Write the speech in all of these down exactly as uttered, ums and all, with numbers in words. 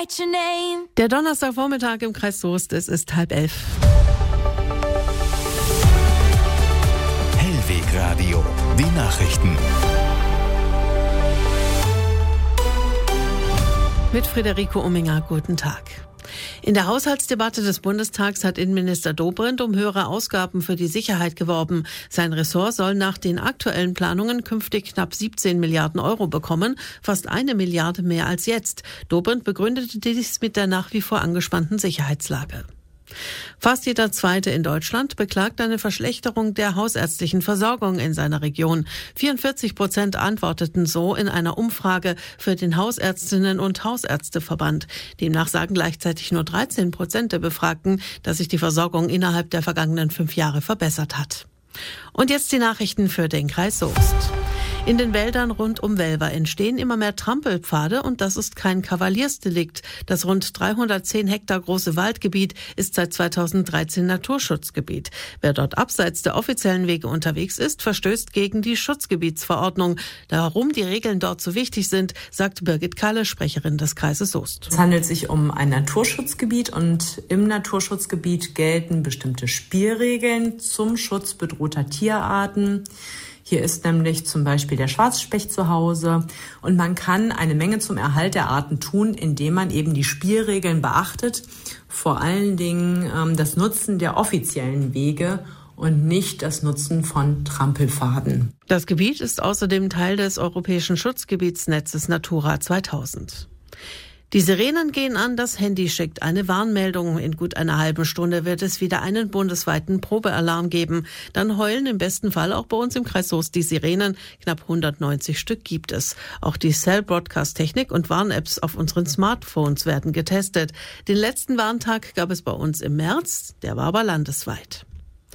write your name. Der Donnerstagvormittag im Kreis Soest, es ist halb elf. Hellwegradio, die Nachrichten. Mit Friederike Umminger, guten Tag. In der Haushaltsdebatte des Bundestags hat Innenminister Dobrindt um höhere Ausgaben für die Sicherheit geworben. Sein Ressort soll nach den aktuellen Planungen künftig knapp siebzehn Milliarden Euro bekommen, fast eine Milliarde mehr als jetzt. Dobrindt begründete dies mit der nach wie vor angespannten Sicherheitslage. Fast jeder Zweite in Deutschland beklagt eine Verschlechterung der hausärztlichen Versorgung in seiner Region. vierundvierzig Prozent antworteten so in einer Umfrage für den Hausärztinnen- und Hausärzteverband. Demnach sagen gleichzeitig nur dreizehn Prozent der Befragten, dass sich die Versorgung innerhalb der vergangenen fünf Jahre verbessert hat. Und jetzt die Nachrichten für den Kreis Soest. In den Wäldern rund um Welver entstehen immer mehr Trampelpfade und das ist kein Kavaliersdelikt. Das rund dreihundertzehn Hektar große Waldgebiet ist seit zweitausenddreizehn Naturschutzgebiet. Wer dort abseits der offiziellen Wege unterwegs ist, verstößt gegen die Schutzgebietsverordnung. Warum die Regeln dort so wichtig sind, sagt Birgit Kalle, Sprecherin des Kreises Soest. Es handelt sich um ein Naturschutzgebiet und im Naturschutzgebiet gelten bestimmte Spielregeln zum Schutz bedrohter Tierarten. Hier ist nämlich zum Beispiel der Schwarzspecht zu Hause und man kann eine Menge zum Erhalt der Arten tun, indem man eben die Spielregeln beachtet, vor allen Dingen ähm, das Nutzen der offiziellen Wege und nicht das Nutzen von Trampelpfaden. Das Gebiet ist außerdem Teil des europäischen Schutzgebietsnetzes Natura zweitausend. Die Sirenen gehen an, das Handy schickt eine Warnmeldung. In gut einer halben Stunde wird es wieder einen bundesweiten Probealarm geben. Dann heulen im besten Fall auch bei uns im Kreis Soest die Sirenen. Knapp hundertneunzig Stück gibt es. Auch die Cell-Broadcast-Technik und Warn-Apps auf unseren Smartphones werden getestet. Den letzten Warntag gab es bei uns im März, der war aber landesweit.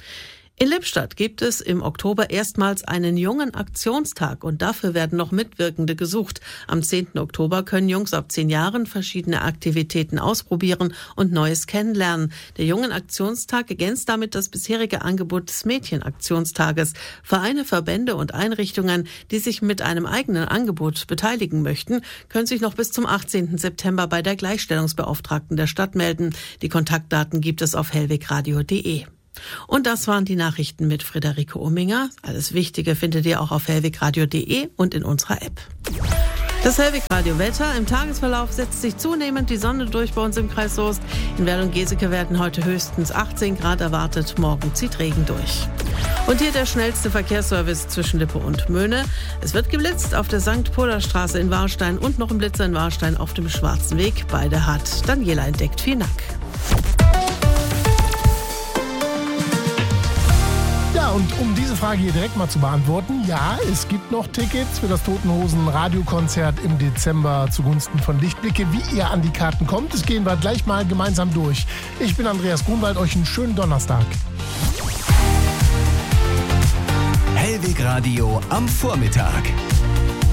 In Lippstadt gibt es im Oktober erstmals einen Jungen-Aktionstag und dafür werden noch Mitwirkende gesucht. Am zehnten Oktober können Jungs ab zehn Jahren verschiedene Aktivitäten ausprobieren und Neues kennenlernen. Der Jungen-Aktionstag ergänzt damit das bisherige Angebot des Mädchen-Aktionstages. Vereine, Verbände und Einrichtungen, die sich mit einem eigenen Angebot beteiligen möchten, können sich noch bis zum achtzehnten September bei der Gleichstellungsbeauftragten der Stadt melden. Die Kontaktdaten gibt es auf hellwegradio punkt de. Und das waren die Nachrichten mit Friederike Umminger. Alles Wichtige findet ihr auch auf hellwegradio punkt de und in unserer App. Das Hellwegradio-Wetter. Im Tagesverlauf setzt sich zunehmend die Sonne durch bei uns im Kreis Soest. In Werl und Geseke werden heute höchstens achtzehn Grad erwartet. Morgen zieht Regen durch. Und hier der schnellste Verkehrsservice zwischen Lippe und Möhne. Es wird geblitzt auf der Sankt Pola Straße in Warstein und noch ein Blitzer in Warstein auf dem Schwarzen Weg. Beide hat Daniela entdeckt. Vielen Dank. Ja, und um diese Frage hier direkt mal zu beantworten, ja, es gibt noch Tickets für das Toten Hosen Radiokonzert im Dezember zugunsten von Lichtblicke. Wie ihr an die Karten kommt, das gehen wir gleich mal gemeinsam durch. Ich bin Andreas Grunwald, euch einen schönen Donnerstag. Hellwegradio am Vormittag.